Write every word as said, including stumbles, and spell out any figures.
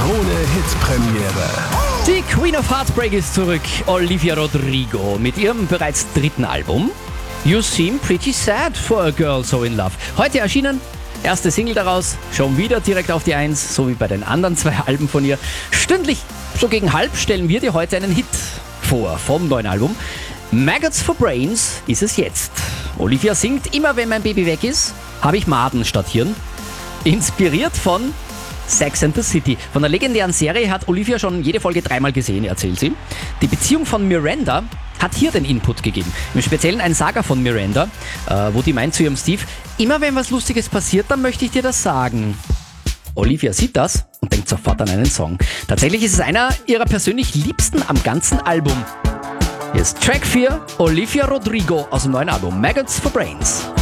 Krone-Hit-Premiere. Die Queen of Heartbreak ist zurück, Olivia Rodrigo, mit ihrem bereits dritten Album You Seem Pretty Sad for a Girl So in Love. Heute erschienen, erste Single daraus, schon wieder direkt auf die Eins, so wie bei den anderen zwei Alben von ihr. Stündlich, so gegen halb, stellen wir dir heute einen Hit vor vom neuen Album. Maggots for Brains ist es jetzt. Olivia singt, immer wenn mein Baby weg ist, habe ich Maden statt Hirn. Inspiriert von Sex and the City. Von der legendären Serie hat Olivia schon jede Folge dreimal gesehen, erzählt sie. Die Beziehung von Miranda hat hier den Input gegeben. Im Speziellen ein Saga von Miranda, äh, wo die meint zu ihrem Steve, immer wenn was Lustiges passiert, dann möchte ich dir das sagen. Olivia sieht das und denkt sofort an einen Song. Tatsächlich ist es einer ihrer persönlich liebsten am ganzen Album. Hier ist Track vier, Olivia Rodrigo aus dem neuen Album Maggots for Brains.